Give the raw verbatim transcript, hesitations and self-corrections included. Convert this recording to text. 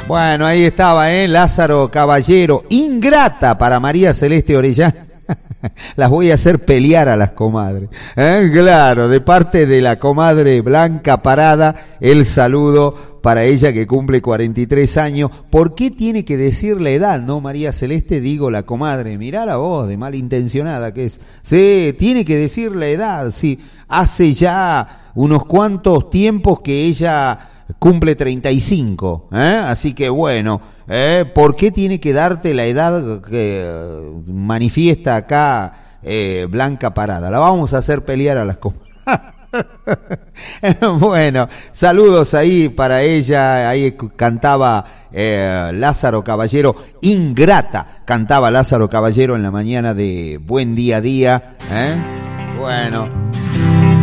Bueno, ahí estaba, ¿eh? Lázaro Caballero. Ingrata para María Celeste Orellana. Las voy a hacer pelear a las comadres. ¿Eh? Claro, de parte de la comadre Blanca Parada, el saludo para ella que cumple cuarenta y tres años. ¿Por qué tiene que decir la edad, no, María Celeste? Digo la comadre. Mirá la voz de malintencionada que es. Sí, tiene que decir la edad. Sí, hace ya unos cuantos tiempos que ella cumple treinta y cinco, ¿eh? Así que bueno, ¿eh? ¿Por qué tiene que darte la edad que uh, manifiesta acá eh, Blanca Parada? La vamos a hacer pelear a las comadres. Bueno, saludos ahí para ella. Ahí cantaba eh, Lázaro Caballero, Ingrata, cantaba Lázaro Caballero en la mañana de Buen Día a Día, ¿eh? Bueno.